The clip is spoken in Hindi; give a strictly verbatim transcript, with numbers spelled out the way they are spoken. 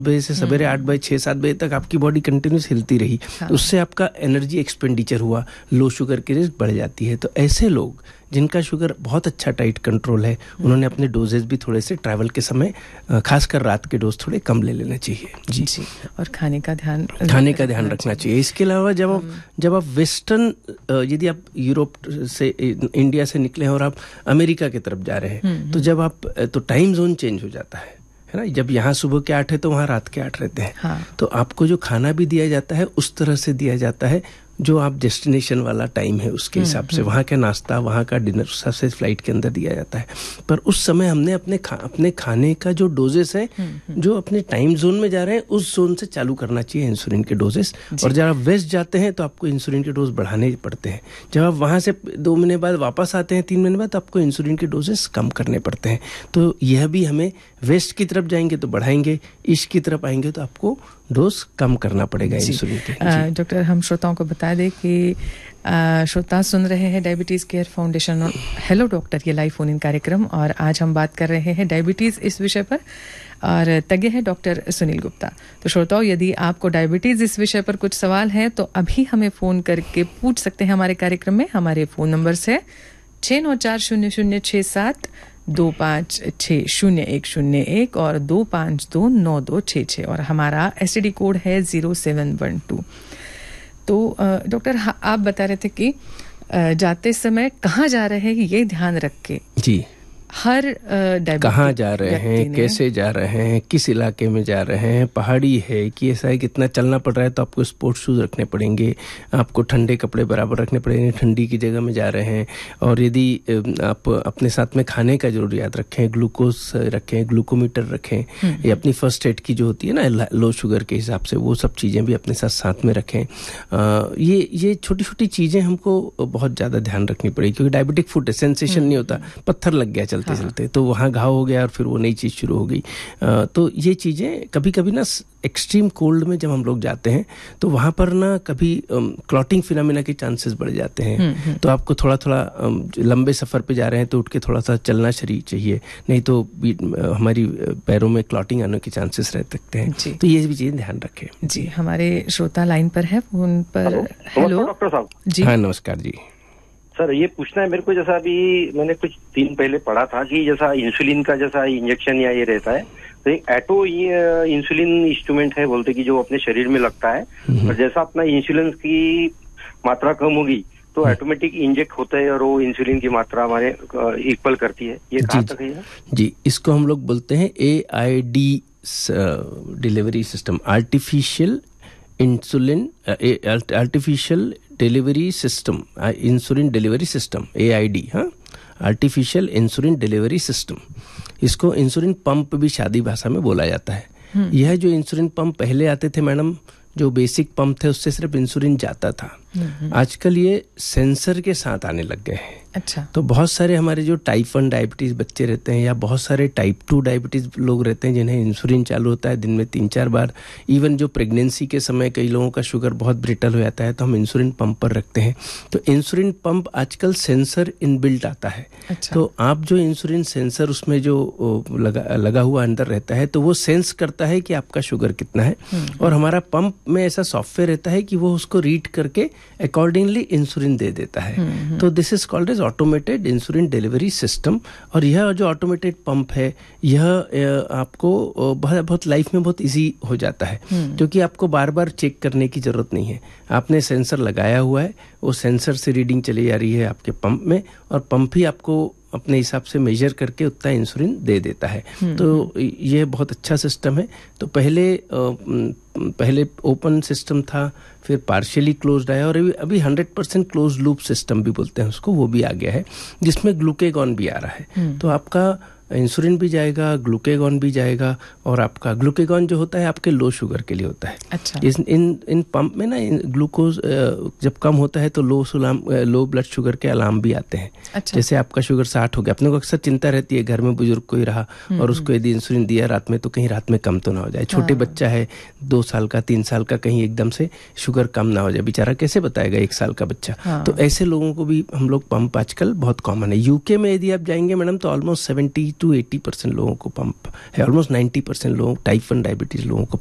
बजे से सवेरे आठ बजे छः सात बजे तक आपकी बॉडी कंटिन्यूस हिलती रही, हाँ। उससे आपका एनर्जी एक्सपेंडिचर हुआ, लो शुगर की रिस्क बढ़ जाती है। तो ऐसे लोग जिनका शुगर बहुत अच्छा टाइट कंट्रोल है, उन्होंने अपने डोजेज भी थोड़े से ट्रैवल के समय, खासकर रात के डोज थोड़े कम ले लेना चाहिए। जी जी और खाने का ध्यान खाने का ध्यान रखना चाहिए। इसके अलावा जब आप जब आप वेस्टर्न, यदि आप यूरोप से, इंडिया से निकले हैं और आप अमेरिका की तरफ जा रहे हैं, तो जब आप तो टाइम जोन चेंज हो जाता है है ना। जब यहाँ सुबह के आठ है तो वहाँ रात के आठ रहते हैं, हाँ। तो आपको जो खाना भी दिया जाता है उस तरह से दिया जाता है जो आप डेस्टिनेशन वाला टाइम है उसके हिसाब से, वहाँ का नाश्ता, वहाँ का डिनर उस हिसाब से फ्लाइट के अंदर दिया जाता है। पर उस समय हमने अपने खा, अपने खाने का जो डोजेस है, जो अपने टाइम जोन में जा रहे हैं उस जोन से चालू करना चाहिए इंसुलिन के डोजेस। और जब आप वेस्ट जाते हैं तो आपको इंसुलिन के डोज बढ़ाने पड़ते हैं। जब आप वहाँ से दो महीने बाद वापस आते हैं, तीन महीने बाद, आपको इंसुलिन के डोजेस कम करने पड़ते हैं। तो यह भी हमें वेस्ट की तरफ जाएंगे तो बढ़ाएंगे, ईस्ट की तरफ आएंगे तो आपको डोज कम करना पड़ेगा इंसुलिन के। डॉक्टर, हम श्रोताओं को बता दें कि श्रोता सुन रहे हैं डायबिटीज़ केयर फाउंडेशन और हेलो डॉक्टर ये लाइव फोन इन कार्यक्रम, और आज हम बात कर रहे हैं डायबिटीज़ इस विषय पर, और तज्ञ है डॉक्टर सुनील गुप्ता। तो श्रोताओं, यदि आपको डायबिटीज़ इस विषय पर कुछ सवाल है तो अभी हमें फ़ोन करके पूछ सकते हैं हमारे कार्यक्रम में। हमारे फ़ोन नंबर्स है छः नौ चार शून्य शून्य छः सात दो पाँच छः शून्य एक शून्य एक और दो पाँच दो नौ दो छः छः, और हमारा एस टी डी कोड है ज़ीरो सेवन वन टू। तो डॉक्टर, आप बता रहे थे कि जाते समय कहाँ जा रहे हैं ये ध्यान रख के, जी, हर कहाँ जा रहे हैं, कैसे जा रहे हैं, किस इलाके में जा रहे हैं, पहाड़ी है कि ऐसा है, कितना चलना पड़ रहा है, तो आपको स्पोर्ट्स शूज रखने पड़ेंगे, आपको ठंडे कपड़े बराबर रखने पड़ेंगे, ठंडी की जगह में जा रहे हैं। और यदि आप अपने साथ में खाने का जरूर याद रखें, ग्लूकोज रखें, ग्लूकोमीटर रखें, या अपनी फर्स्ट एड की जो होती है ना लो शुगर के हिसाब से, वो सब चीज़ें भी अपने साथ साथ में रखें। ये ये छोटी छोटी चीज़ें हमको बहुत ज़्यादा ध्यान रखनी पड़ेगी, क्योंकि डायबिटिक फुट है, सेंसेशन नहीं होता, पत्थर लग गया चलते चलते, तो वहाँ घाव हो गया और फिर वो नई चीज़ शुरू हो गई। तो ये चीज़ें कभी कभी ना एक्सट्रीम कोल्ड में जब हम लोग जाते हैं तो वहाँ पर ना कभी क्लॉटिंग फिनोमेना के चांसेस बढ़ जाते हैं। तो आपको थोड़ा थोड़ा लंबे सफ़र पे जा रहे हैं तो उठ के थोड़ा सा चलना शरीर चाहिए, नहीं तो हमारी पैरों में क्लॉटिंग आने के चांसेस रह सकते हैं। तो ये भी चीज़ें ध्यान रखें। जी, हमारे श्रोता लाइन पर है, फोन पर। हेलो डॉक्टर साहब। जी हाँ, नमस्कार जी। सर, ये पूछना है मेरे को, जैसा अभी मैंने कुछ दिन पहले पढ़ा था कि जैसा इंसुलिन का जैसा इंजेक्शन या ये रहता है, तो एक एटो इंसुलिन इंस्ट्रूमेंट है बोलते कि जो अपने शरीर में लगता है, और जैसा अपना इंसुलिन की मात्रा कम होगी तो ऑटोमेटिक इंजेक्ट होता है और वो इंसुलिन की मात्रा हमारे इक्वल करती है। ये कहाँ तक है? जी, इसको हम लोग बोलते हैं ए I D delivery system, artificial insulin artificial delivery system, insulin delivery system, A I D, हाँ, आर्टिफिशियल इंसुलिन डिलीवरी सिस्टम। इसको इंसुलिन पंप भी शादी भाषा में बोला जाता है। यह जो इंसुलिन पंप पहले आते थे मैडम, जो बेसिक पंप थे उससे सिर्फ इंसुलिन जाता था, आजकल ये सेंसर के साथ आने लग गए हैं। अच्छा। तो बहुत सारे हमारे जो टाइप वन डायबिटीज़ बच्चे रहते हैं या बहुत सारे टाइप टू डायबिटीज़ लोग रहते हैं जिन्हें इंसुलिन चालू होता है दिन में तीन चार बार, इवन जो प्रेगनेंसी के समय कई लोगों का शुगर बहुत ब्रिटल हो जाता है तो हम इंसुलिन पंप पर रखते हैं। तो इंसुलिन पंप आजकल सेंसर इनबिल्ट आता है। अच्छा। तो आप जो इंसुलिन सेंसर उसमें जो लगा लगा हुआ अंदर रहता है तो वो सेंस करता है कि आपका शुगर कितना है, और हमारा पंप में ऐसा सॉफ्टवेयर रहता है कि वो उसको रीड करके अकॉर्डिंगली इंसुलिन दे देता है। तो this is called as automated insulin delivery system. और यह जो ऑटोमेटेड पंप है यह आपको बहुत बहुत लाइफ में बहुत इजी हो जाता है, क्योंकि आपको बार बार चेक करने की जरूरत नहीं है। आपने सेंसर लगाया हुआ है, वो सेंसर से रीडिंग चली जा रही है आपके पंप में, और पंप ही आपको अपने हिसाब से मेजर करके उतना इंसुलिन दे देता है। तो ये बहुत अच्छा सिस्टम है। तो पहले पहले ओपन सिस्टम था, फिर पार्शियली क्लोज्ड आया, और अभी अभी hundred percent close loop system भी बोलते हैं उसको, वो भी आ गया है, जिसमें ग्लूकेगॉन भी आ रहा है। तो आपका इंसुलिन भी जाएगा, ग्लूकेगॉन भी जाएगा, और आपका ग्लूकेगॉन जो होता है आपके लो शुगर के लिए होता है। अच्छा। इस इन इन पंप में ना ग्लूकोज जब कम होता है तो लो सुलाम लो ब्लड शुगर के अलार्म भी आते हैं। अच्छा। जैसे आपका शुगर साठ हो गया, अपने को अक्सर चिंता रहती है, घर में बुजुर्ग कोई रहा और उसको यदि इंसुलिन दिया रात में तो कहीं रात में कम तो ना हो जाए। छोटे बच्चा है दो साल का तीन साल का, कहीं एकदम से शुगर कम ना हो जाए, बेचारा कैसे बताएगा एक साल का बच्चा। तो ऐसे लोगों को भी हम लोग पंप आजकल बहुत कॉमन है। यूके में यदि आप जाएंगे मैडम तो almost seventy two eighty percent लोगों को पंप है, ऑलमोस्ट नाइन्टी परसेंट लोगों टाइप वन डायबिटीज लोगों को